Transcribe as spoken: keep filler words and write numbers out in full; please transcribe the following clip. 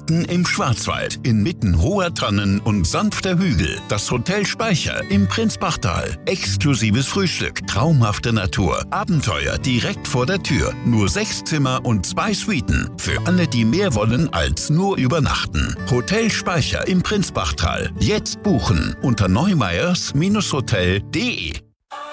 mitten im Schwarzwald, inmitten hoher Tannen und sanfter Hügel. Das Hotel Speicher im Prinzbachtal. Exklusives Frühstück, traumhafte Natur, Abenteuer direkt vor der Tür. Nur sechs Zimmer und zwei Suiten. Für alle, die mehr wollen als nur übernachten. Hotel Speicher im Prinzbachtal. Jetzt buchen unter neumeyers Bindestrich hotel punkt de.